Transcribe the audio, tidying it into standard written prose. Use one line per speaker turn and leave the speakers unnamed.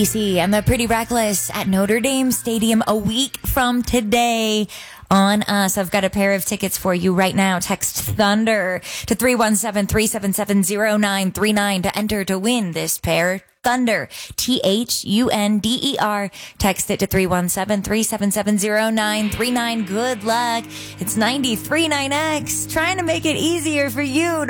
And the Pretty Reckless at Notre Dame Stadium a week from today on us. I've got a pair of tickets for you right now. Text Thunder to 317-377-0939 to enter to win this pair. Thunder, THUNDER. Text it to 317-377-0939. Good luck. It's 93.9X, trying to make it easier for you to